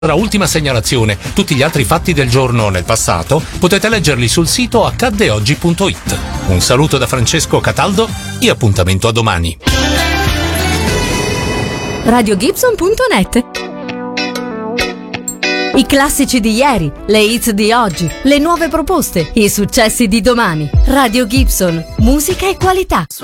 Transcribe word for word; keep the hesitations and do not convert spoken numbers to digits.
La ultima segnalazione, tutti gli altri fatti del giorno nel passato potete leggerli sul sito accadde oggi punto it. Un saluto da Francesco Cataldo e appuntamento a domani. radio gibson punto net. I classici di ieri, le hits di oggi, le nuove proposte, i successi di domani. Radio Gibson, musica e qualità.